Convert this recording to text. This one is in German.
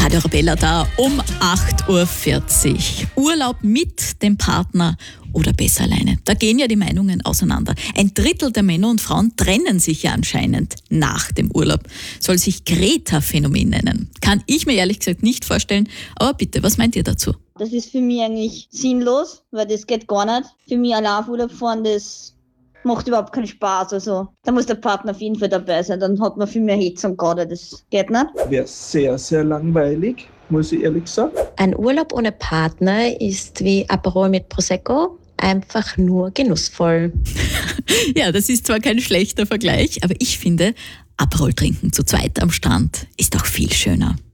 Radio Arabella da um 8.40 Uhr. Urlaub mit dem Partner oder besser alleine. Da gehen ja die Meinungen auseinander. 1/3 der Männer und Frauen trennen sich ja anscheinend nach dem Urlaub. Soll sich Greta-Phänomen nennen. Kann ich mir ehrlich gesagt nicht vorstellen. Aber bitte, was meint ihr dazu? Das ist für mich eigentlich sinnlos, weil das geht gar nicht. Für mich allein auf Urlaub fahren, das macht überhaupt keinen Spaß. Also da muss der Partner auf jeden Fall dabei sein. Dann hat man viel mehr Hitze und gerade. Das geht nicht. Wäre sehr, sehr langweilig, muss ich ehrlich sagen. Ein Urlaub ohne Partner ist wie Aperol mit Prosecco, einfach nur genussvoll. Ja, das ist zwar kein schlechter Vergleich, aber ich finde, Aperol trinken zu zweit am Strand ist auch viel schöner.